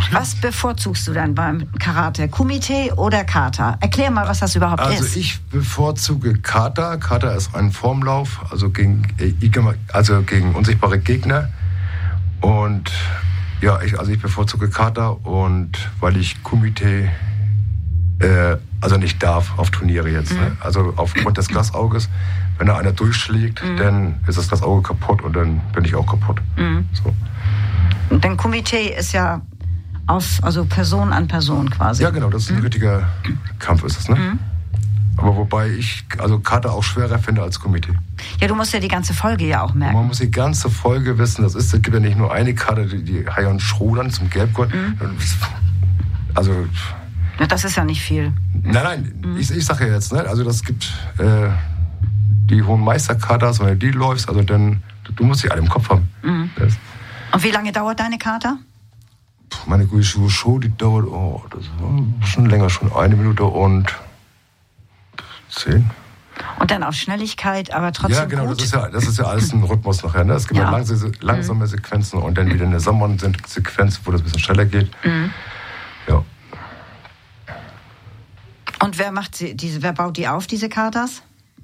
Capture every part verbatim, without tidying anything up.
Was bevorzugst du dann beim Karate? Kumite oder Kata? Erklär mal, was das überhaupt also ist. Also ich bevorzuge Kata. Kata ist ein Formlauf, also gegen, also gegen unsichtbare Gegner. Und ja, ich, also ich bevorzuge Kata, und weil ich Kumite äh, also nicht darf auf Turniere jetzt. Mhm. Ne? Also aufgrund des Glasauges, wenn da einer durchschlägt, mhm. dann ist das Glasauge kaputt und dann bin ich auch kaputt. Mhm. So. Denn Kumite ist ja auf, also Person an Person quasi. Ja, genau, das ist ein mhm. richtiger Kampf, ist das, ne? Mhm. Aber wobei ich also Kata auch schwerer finde als Kumite. Ja, du musst ja die ganze Folge ja auch merken. Man muss die ganze Folge wissen. Das ist, es gibt ja nicht nur eine Karte, die, die Heian Schrodern zum Gelbgurt. Mhm. Also. Ja, das ist ja nicht viel. Nein, nein, mhm. ich, ich sage ja jetzt, ne? Also das gibt äh, die hohen Meisterkatas, wenn du die läufst, also dann, du musst die alle im Kopf haben. Mhm. Und wie lange dauert deine Kata? Meine Guishu Show, die dauert oh, das ist schon länger, schon eine Minute und zehn. Und dann auf Schnelligkeit, aber trotzdem Ja, genau, gut. Das ist ja, das ist ja alles ein Rhythmus nachher. Ne? Es gibt ja, ja langsame, langsame mhm. Sequenzen und dann wieder eine Sommersequenz, wo das ein bisschen schneller geht. Mhm. Ja. Und wer macht sie, diese, wer baut die auf, diese Katas?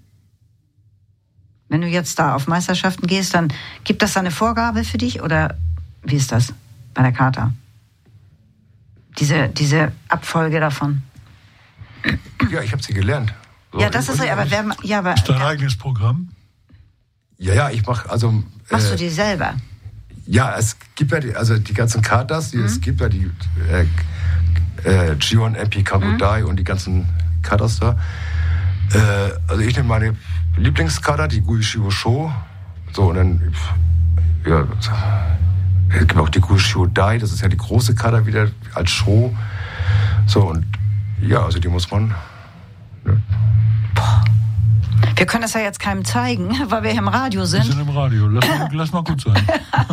Wenn du jetzt da auf Meisterschaften gehst, dann gibt das da eine Vorgabe für dich oder wie ist das bei der Kata? Diese, diese Abfolge davon. Ja, ich habe sie gelernt. So, ja, das ist ja, aber wer, ja, aber ist dein ja. eigenes Programm? Ja, ja, ich mache also. Machst äh, du die selber? Ja, es gibt ja die, also die ganzen Katas, die mhm. es gibt ja die äh, äh, Gion, M P, Kangudai mhm. und die ganzen Katas da. Äh, also ich nehme meine Lieblingskata, die Guishu Sho. So, und dann ja, es gibt auch die Guishu Dai, das ist ja die große Kata wieder als Show. So, und ja, also die muss man. Ne? Boah. Wir können das ja jetzt keinem zeigen, weil wir hier im Radio sind. Wir sind im Radio, lass mal, lass mal gut sein.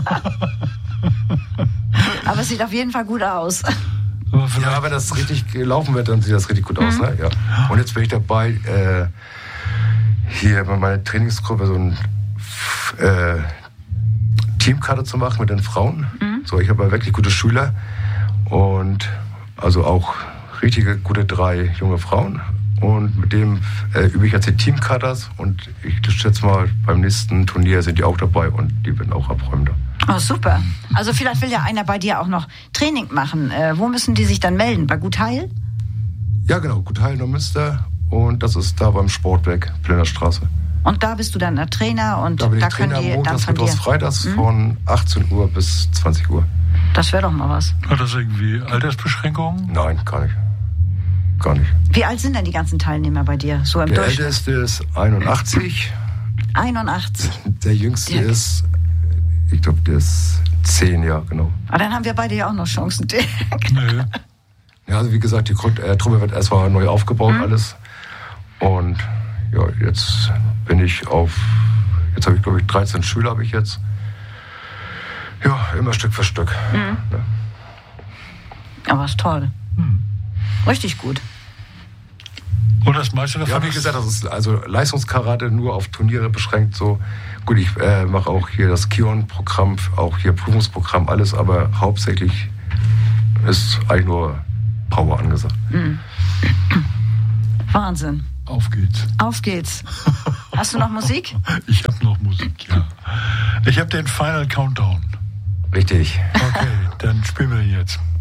Aber es sieht auf jeden Fall gut aus. Aber ja, wenn das richtig gelaufen wird, dann sieht das richtig gut aus. Mhm. Ne? Ja. Und jetzt bin ich dabei, äh, hier bei meiner Trainingsgruppe so ein äh, Teamkarte zu machen mit den Frauen. Mhm. So, ich habe ja wirklich gute Schüler und also auch richtige gute drei junge Frauen. Und mit dem äh, übe ich jetzt die Teamkatas und ich schätze mal, beim nächsten Turnier sind die auch dabei und die werden auch abräumen da. Oh, super. Also vielleicht will ja einer bei dir auch noch Training machen. Äh, wo müssen die sich dann melden? Bei Gutheil? Ja, genau. Gutheil Neumünster. Und das ist da beim Sportwerk, Plennerstraße. Und da bist du dann der Trainer und da, bin ich da Trainer, können die montags, dann von dir... freitags hm? von achtzehn Uhr bis zwanzig Uhr. Das wäre doch mal was. Hat das irgendwie Altersbeschränkungen? Nein, gar nicht. Gar nicht. Wie alt sind denn die ganzen Teilnehmer bei dir? So im der Durchschnitt? Älteste ist einundachtzig. einundachtzig. Der Jüngste Dirk. ist, ich glaube, der ist zehn, ja, genau. Aber dann haben wir beide ja auch noch Chancen. Nö. Ja, also wie gesagt, die Grund, äh, Truppe wird erstmal neu aufgebaut, mhm. alles. Und ja, jetzt bin ich auf, jetzt habe ich glaube ich dreizehn Schüler habe ich jetzt. Ja, immer Stück für Stück. Mhm. Ja. Aber ist toll. Mhm. Richtig gut. Und das meiste davon? Ja, wie gesagt, das ist also Leistungskarate nur auf Turniere beschränkt. So gut, ich äh, mache auch hier das Kion-Programm, auch hier Prüfungsprogramm, alles, aber hauptsächlich ist eigentlich nur Power angesagt. Mhm. Wahnsinn. Auf geht's. Auf geht's. Hast du noch Musik? Ich habe noch Musik, ja. Ich habe den Final Countdown. Richtig. Okay, dann spielen wir den jetzt.